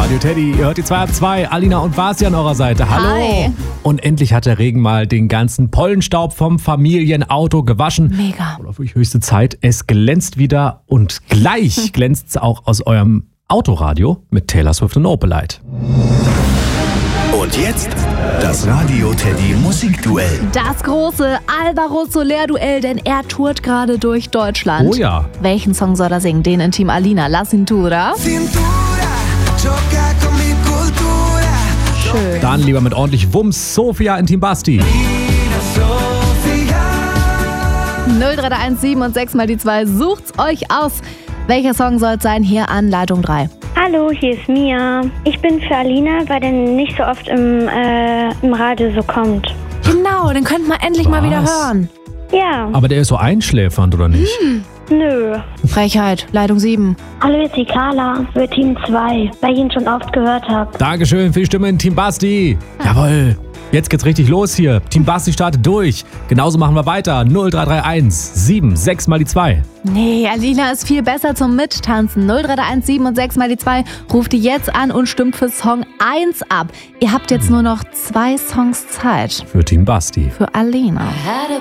Radio Teddy, ihr hört die 2 ab 2. Alina und Basti an eurer Seite. Hallo. Hi. Und endlich hat der Regen mal den ganzen Pollenstaub vom Familienauto gewaschen. Mega. Oder wirklich höchste Zeit. Es glänzt wieder und gleich glänzt es auch aus eurem Autoradio mit Taylor Swift und Opelite. Und jetzt das Radio Teddy Musikduell. Das große Alvaro Soler-Duell, denn er tourt gerade durch Deutschland. Oh ja. Welchen Song soll er singen? Den in Team Alina, La Cintura. Schön. Dann lieber mit ordentlich Wumms, Sofia in Team Basti. 0331 7 und 6 mal die 2. Sucht's euch aus. Welcher Song soll es sein? Hier an Leitung 3. Hallo, hier ist Mia. Ich bin für Alina, weil der nicht so oft im Radio so kommt. Genau, den könnten wir endlich mal wieder hören. Ja, Aber der ist so einschläfernd, oder nicht? nö. Frechheit, Leitung 7. Hallo, hier ist die Carla für Team 2, weil ich ihn schon oft gehört habe. Dankeschön für die Stimme in Team Basti. Jawohl. Jetzt geht's richtig los hier. Team Basti startet durch. Genauso machen wir weiter. 0331 7 6 mal die 2. Nee, Alina ist viel besser zum Mittanzen. 0331 7 und 6 mal die 2. Ruft die jetzt an und stimmt für Song 1 ab. Ihr habt jetzt nur noch 2 Songs Zeit. Für Team Basti. Für Alina.